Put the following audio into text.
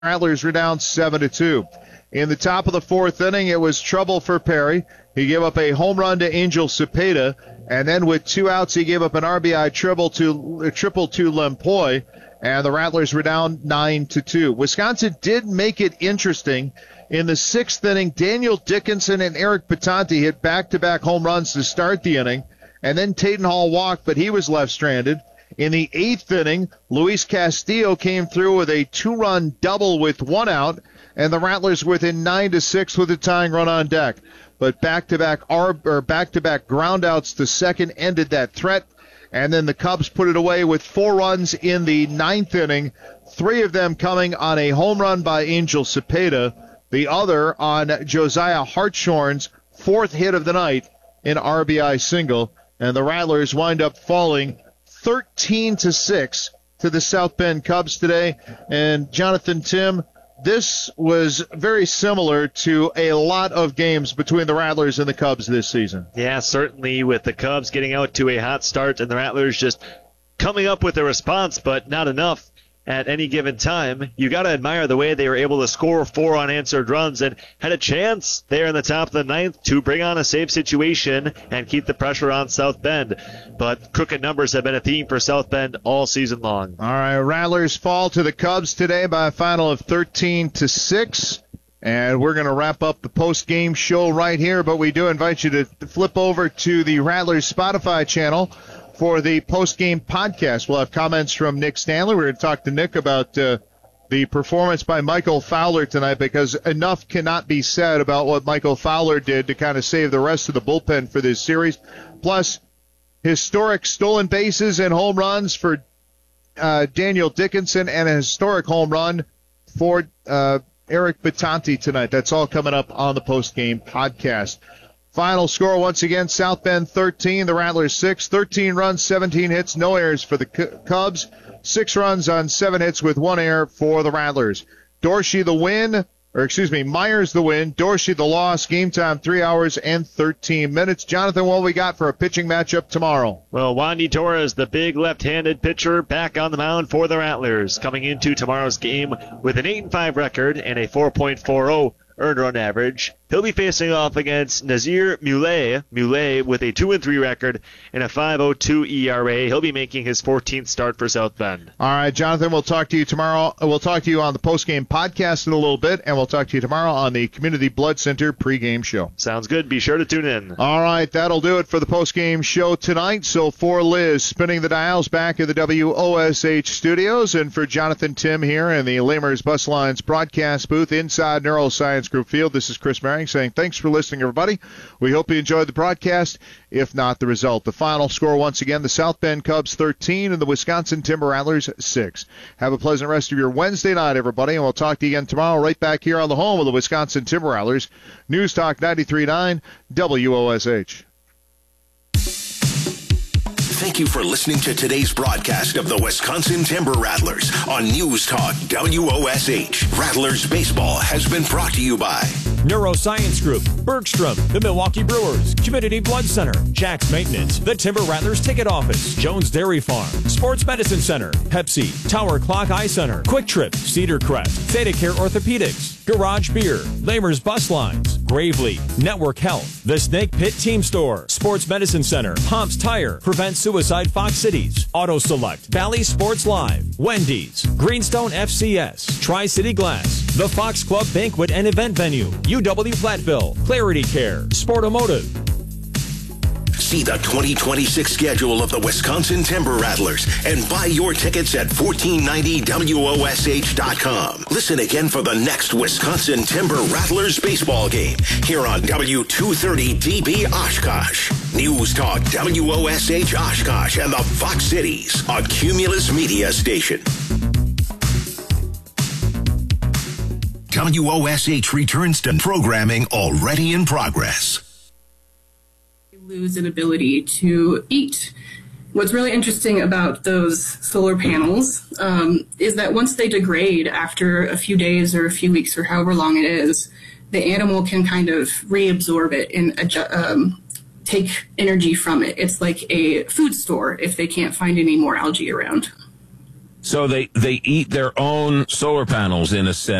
Rattlers were down 7-2. In the top of the fourth inning, it was trouble for Perry. He gave up a home run to Angel Cepeda, and then with 2 outs, he gave up an RBI triple to Lempoy, and the Rattlers were down 9-2. Wisconsin did make it interesting. In the sixth inning, Daniel Dickinson and Eric Batanti hit back-to-back home runs to start the inning, and then Taden Hall walked, but he was left stranded. In the eighth inning, Luis Castillo came through with a 2-run double with 1 out, and the Rattlers within 9-6 with a tying run on deck. But back-to-back groundouts to second ended that threat, and then the Cubs put it away with 4 runs in the ninth inning, 3 of them coming on a home run by Angel Cepeda, the other on Josiah Hartshorn's 4th hit of the night, an RBI single, and the Rattlers wind up falling 13-6 to the South Bend Cubs today. And Jonathan, Tim, this was very similar to a lot of games between the Rattlers and the Cubs this season. Yeah, certainly, with the Cubs getting out to a hot start and the Rattlers just coming up with a response, but not enough at any given time. You got to admire the way they were able to score 4 unanswered runs and had a chance there in the top of the ninth to bring on a save situation and keep the pressure on South Bend. But crooked numbers have been a theme for South Bend all season long. All right, Rattlers fall to the Cubs today by a final of 13-6. And we're going to wrap up the post-game show right here, but we do invite you to flip over to the Rattlers Spotify channel for the post-game podcast. We'll have comments from Nick Stanley. We're going to talk to Nick about the performance by Michael Fowler tonight, because enough cannot be said about what Michael Fowler did to kind of save the rest of the bullpen for this series. Plus, historic stolen bases and home runs for Daniel Dickinson and a historic home run for Eric Batanti tonight. That's all coming up on the post-game podcast. Final score once again, South Bend 13, the Rattlers 6, 13 runs, 17 hits, no errors for the Cubs, 6 runs on 7 hits with 1 error for the Rattlers. Myers the win, Dorsey the loss, game time 3 hours and 13 minutes. Jonathan, what we got for a pitching matchup tomorrow? Well, Wandy Torres, the big left-handed pitcher, back on the mound for the Rattlers, coming into tomorrow's game with an 8-5 record and a 4.40 earned run average. He'll be facing off against Nazir Muley with a 2-3 record and a 5.02 ERA. He'll be making his 14th start for South Bend. All right, Jonathan, we'll talk to you tomorrow. We'll talk to you on the postgame podcast in a little bit, and we'll talk to you tomorrow on the Community Blood Center pregame show. Sounds good. Be sure to tune in. All right, that'll do it for the postgame show tonight. So for Liz, spinning the dials back at the WOSH studios, and for Jonathan, Tim here in the Lamers Bus Lines broadcast booth inside Neuroscience Group Field, this is Chris Merring saying thanks for listening, everybody. We hope you enjoyed the broadcast. If not, the result. The final score, once again, the South Bend Cubs 13 and the Wisconsin Timber Rattlers 6. Have a pleasant rest of your Wednesday night, everybody, and we'll talk to you again tomorrow right back here on the home of the Wisconsin Timber Rattlers. News Talk 93.9 WOSH. Thank you for listening to today's broadcast of the Wisconsin Timber Rattlers on News Talk WOSH. Rattlers baseball has been brought to you by Neuroscience Group, Bergstrom, the Milwaukee Brewers, Community Blood Center, Jack's Maintenance, the Timber Rattlers Ticket Office, Jones Dairy Farm, Sports Medicine Center, Pepsi, Tower Clock Eye Center, Quick Trip, Cedar Crest, Theta Care Orthopedics, Garage Beer, Lamers Bus Lines, Gravely, Network Health, The Snake Pit Team Store, Sports Medicine Center, Pomps Tire, Prevent Suicide Fox Cities, Auto Select, Valley Sports Live, Wendy's, Greenstone FCS, Tri-City Glass, The Fox Club Banquet and Event Venue, UW Platteville, Clarity Care, Sportomotive. See the 2026 schedule of the Wisconsin Timber Rattlers and buy your tickets at 1490WOSH.com. Listen again for the next Wisconsin Timber Rattlers baseball game here on W230DB Oshkosh. News Talk WOSH Oshkosh and the Fox Cities, a Cumulus Media station. WOSH returns to programming already in progress. Lose an ability to eat. What's really interesting about those solar panels is that once they degrade after a few days or a few weeks or however long it is, the animal can kind of reabsorb it and take energy from it. It's like a food store if they can't find any more algae around. So they eat their own solar panels in a sense.